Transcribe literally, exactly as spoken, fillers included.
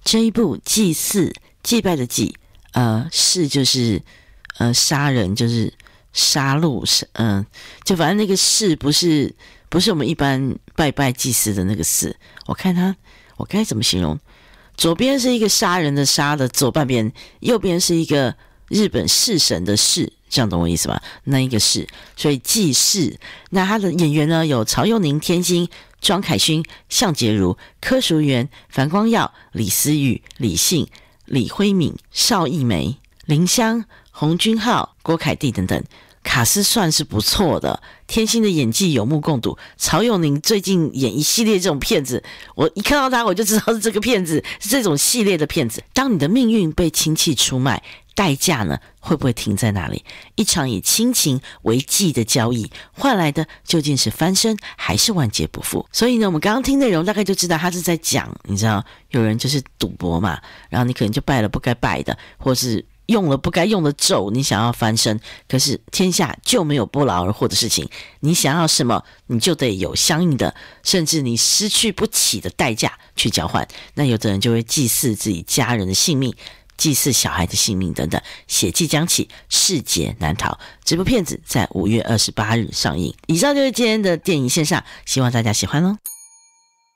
这一部祭祀，祭拜的祭，呃，弑就是呃杀人，就是杀戮，嗯、呃，就反正那个弑不是不是我们一般拜拜祭祀的那个弑。我看他，我该怎么形容？左边是一个杀人的杀的左半边，右边是一个日本弑神的弑，这样懂我意思吗？那一个弑，所以祭祀。那他的演员呢有曹佑宁、天心、庄凯勋、向洁如、柯淑媛、樊光耀、李思雨、李信、李辉敏、邵艺梅、林香、洪君浩、郭凯蒂等等。卡斯算是不错的，天心的演技有目共睹。曹佑宁最近演一系列这种片子，我一看到他我就知道是这个片子，是这种系列的片子。当你的命运被亲戚出卖，代价呢会不会停在哪里？一场以亲情为祭的交易，换来的究竟是翻身还是万劫不复？所以呢，我们刚刚听内容大概就知道他是在讲，你知道有人就是赌博嘛，然后你可能就拜了不该拜的，或是用了不该用的咒，你想要翻身，可是天下就没有不劳而获的事情，你想要什么你就得有相应的，甚至你失去不起的代价去交换。那有的人就会祭祀自己家人的性命，祭祀小孩的性命等等，血气将起，世劫难逃。这部片子在五月二十八日上映。以上就是今天的电影线上，希望大家喜欢咯。